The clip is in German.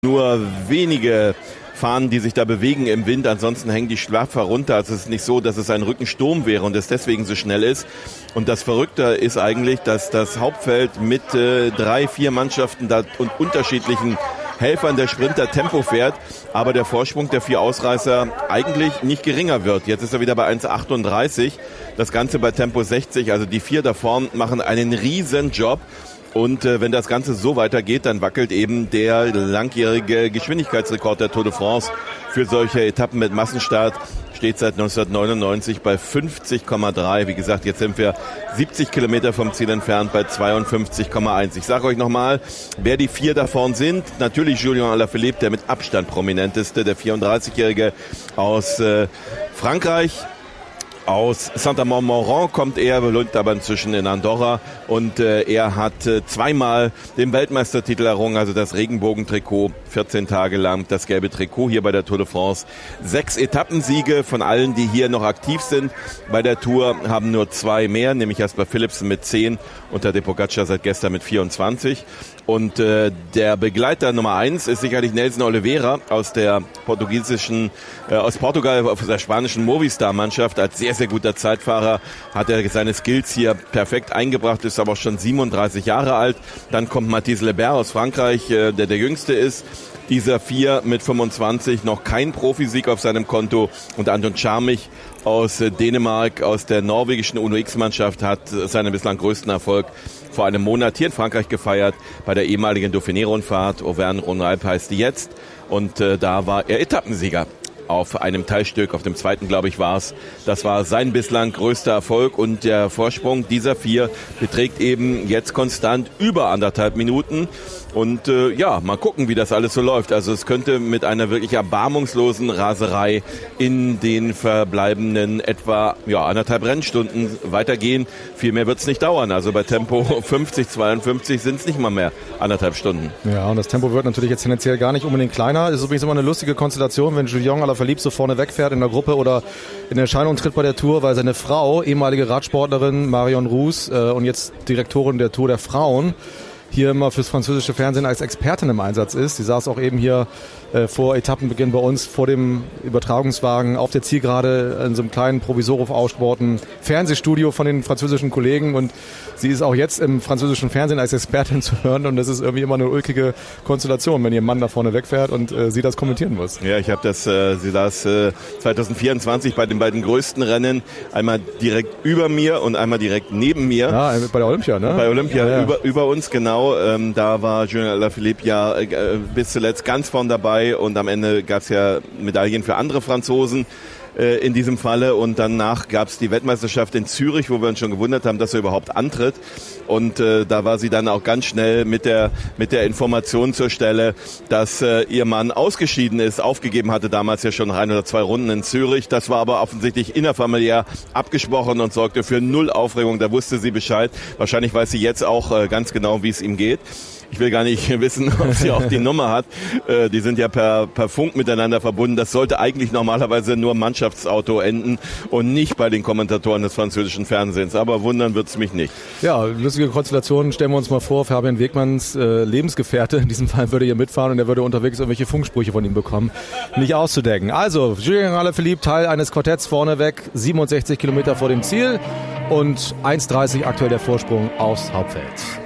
Nur wenige Fahnen, die sich da bewegen im Wind, ansonsten hängen die Schlaffer runter. Also es ist nicht so, dass es ein Rückensturm wäre und es deswegen so schnell ist. Und das Verrückte ist eigentlich, dass das Hauptfeld mit 3-4 Mannschaften da und unterschiedlichen Helfern der Sprinter Tempo fährt, aber der Vorsprung der 4 Ausreißer eigentlich nicht geringer wird. Jetzt ist er wieder bei 1,38, das Ganze bei Tempo 60, also die 4 da vorn machen einen riesen Job. Und wenn das Ganze so weitergeht, dann wackelt eben der langjährige Geschwindigkeitsrekord der Tour de France für solche Etappen mit Massenstart. Steht seit 1999 bei 50,3. Wie gesagt, jetzt sind wir 70 Kilometer vom Ziel entfernt bei 52,1. Ich sage euch nochmal, wer die 4 da vorn sind. Natürlich Julien Alaphilippe, der mit Abstand prominenteste, der 34-Jährige aus Frankreich. Aus Saint-Amand-Montrond kommt er, wohnt aber inzwischen in Andorra und er hat zweimal den Weltmeistertitel errungen, also das Regenbogentrikot, 14 Tage lang das gelbe Trikot hier bei der Tour de France. 6 Etappensiege von allen, die hier noch aktiv sind bei der Tour, haben nur 2 mehr, nämlich Jasper Philipsen mit 10 und Tadej Pogačar seit gestern mit 24. Und der Begleiter Nummer 1 ist sicherlich Nelson Oliveira aus der aus Portugal, aus der spanischen Movistar-Mannschaft. Als sehr, sehr guter Zeitfahrer hat er seine Skills hier perfekt eingebracht, ist aber auch schon 37 Jahre alt. Dann kommt Mathis Lebert aus Frankreich, der Jüngste ist. Dieser 4 mit 25, noch kein Profisieg auf seinem Konto. Und Anton Charmich aus Dänemark, aus der norwegischen UNO-X-Mannschaft, hat seinen bislang größten Erfolg vor einem Monat hier in Frankreich gefeiert, bei der ehemaligen Dauphiné-Rundfahrt. Auvergne-Rhône-Alpes heißt die jetzt. Und da war er Etappensieger auf einem Teilstück, auf dem zweiten, glaube ich, war es. Das war sein bislang größter Erfolg und der Vorsprung dieser 4 beträgt eben jetzt konstant über 1,5 Minuten. Und mal gucken, wie das alles so läuft. Also es könnte mit einer wirklich erbarmungslosen Raserei in den verbleibenden etwa 1,5 Rennstunden weitergehen. Viel mehr wird es nicht dauern. Also bei Tempo 50, 52 sind es nicht mal mehr 1,5 Stunden. Ja, und das Tempo wird natürlich jetzt tendenziell gar nicht unbedingt kleiner. Es ist übrigens immer eine lustige Konstellation, wenn Julien Alaphilippe so vorne wegfährt in der Gruppe oder in Erscheinung tritt bei der Tour, weil seine Frau, ehemalige Radsportlerin Marion Rousse und jetzt Direktorin der Tour der Frauen, hier immer fürs französische Fernsehen als Expertin im Einsatz ist. Sie saß auch eben hier vor Etappenbeginn bei uns vor dem Übertragungswagen auf der Zielgerade in so einem kleinen provisorisch aufgebauten Fernsehstudio von den französischen Kollegen und sie ist auch jetzt im französischen Fernsehen als Expertin zu hören und das ist irgendwie immer eine ulkige Konstellation, wenn ihr Mann da vorne wegfährt und sie das kommentieren muss. Ja, ich habe das, sie saß 2024 bei den beiden größten Rennen, einmal direkt über mir und einmal direkt neben mir. Ja, bei der Olympia, ne? Bei Olympia, ja. Über uns, genau. Da war Julien Alaphilippe bis zuletzt ganz vorn dabei und am Ende gab es ja Medaillen für andere Franzosen in diesem Falle und danach gab es die Weltmeisterschaft in Zürich, wo wir uns schon gewundert haben, dass er überhaupt antritt und da war sie dann auch ganz schnell mit der Information zur Stelle, dass ihr Mann ausgeschieden ist, aufgegeben hatte damals ja schon noch 1 oder 2 Runden in Zürich. Das war aber offensichtlich innerfamiliär abgesprochen und sorgte für 0 Aufregung, da wusste sie Bescheid. Wahrscheinlich weiß sie jetzt auch ganz genau, wie es ihm geht. Ich will gar nicht wissen, ob sie auch die Nummer hat. Die sind ja per Funk miteinander verbunden. Das sollte eigentlich normalerweise nur im Mannschaftsauto enden und nicht bei den Kommentatoren des französischen Fernsehens. Aber wundern wird's mich nicht. Ja, lustige Konstellation. Stellen wir uns mal vor, Fabian Wegmanns Lebensgefährte in diesem Fall würde hier mitfahren und er würde unterwegs irgendwelche Funksprüche von ihm bekommen. Nicht auszudenken. Also, Julien Alaphilippe, Teil eines Quartetts vorneweg, 67 Kilometer vor dem Ziel und 1,30 aktuell der Vorsprung aufs Hauptfeld.